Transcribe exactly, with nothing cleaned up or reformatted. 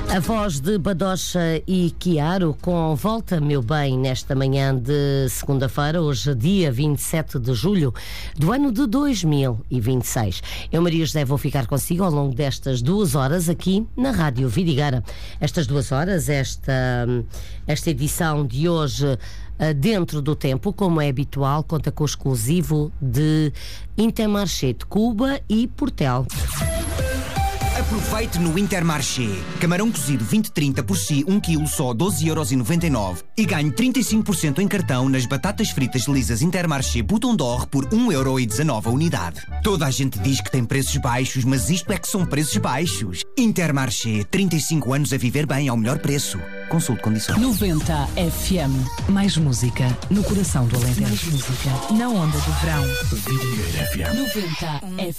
A voz de Badocha e Chiaro com Volta Meu Bem nesta manhã de segunda-feira, hoje dia vinte e sete de julho do ano de dois mil e vinte e seis. Eu, Maria José, vou ficar consigo ao longo destas duas horas aqui na Rádio Vidigueira. Estas duas horas, esta, esta edição de hoje, dentro do tempo, como é habitual, conta com o exclusivo de Intermarché de Cuba e Portel. Aproveite no Intermarché. Camarão cozido vinte trinta por si, um quilo só doze euros e noventa e nove. E ganhe trinta e cinco por cento em cartão nas batatas fritas lisas Intermarché Bouton d'Or por um euro e dezanove a unidade. Toda a gente diz que tem preços baixos, mas isto é que são preços baixos. Intermarché, trinta e cinco anos a viver bem ao melhor preço. Consulte condições. noventa F M. Mais música no coração do Alentejo. Mais música na onda do verão. Vidigueira F M. noventa F M.